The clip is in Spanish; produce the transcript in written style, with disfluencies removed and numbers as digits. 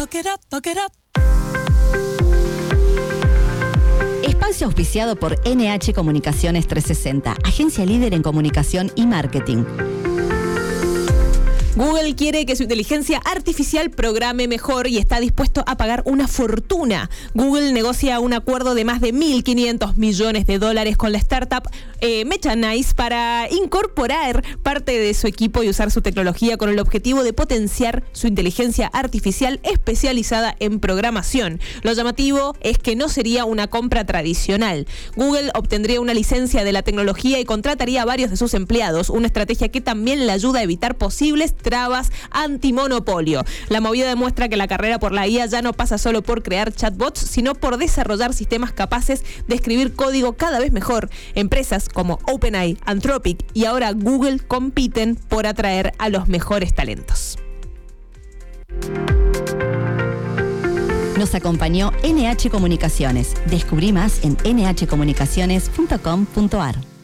Fuck it up, fuck it up. Espacio auspiciado por NH Comunicaciones 360, agencia líder en comunicación y marketing. Google quiere que su inteligencia artificial programe mejor y está dispuesto a pagar una fortuna. Google negocia un acuerdo de más de $1.500 millones con la startup Mechanize para incorporar parte de su equipo y usar su tecnología con el objetivo de potenciar su inteligencia artificial especializada en programación. Lo llamativo es que no sería una compra tradicional. Google obtendría una licencia de la tecnología y contrataría a varios de sus empleados, una estrategia que también le ayuda a evitar posibles trabas antimonopolio. La movida demuestra que la carrera por la IA ya no pasa solo por crear chatbots, sino por desarrollar sistemas capaces de escribir código cada vez mejor. Empresas como OpenAI, Anthropic y ahora Google compiten por atraer a los mejores talentos. Nos acompañó NH Comunicaciones. Descubrí más en nhcomunicaciones.com.ar.